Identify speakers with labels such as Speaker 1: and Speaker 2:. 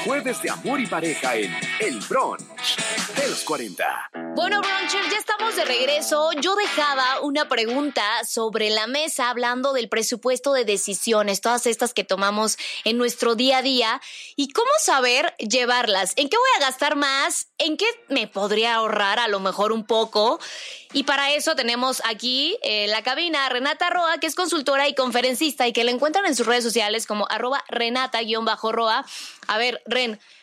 Speaker 1: Jueves de amor y pareja en El Brunch de los 40.
Speaker 2: Bueno, Bruncher, ya estamos de regreso. Yo dejaba una pregunta sobre la mesa hablando del presupuesto de decisiones, todas estas que tomamos en nuestro día a día y cómo saber llevarlas. ¿En qué voy a gastar más? ¿En qué me podría ahorrar a lo mejor un poco? Y para eso tenemos aquí en la cabina a Renata Roa, que es consultora y conferencista y que la encuentran en sus redes sociales como @Renata_Roa. A ver, Ren,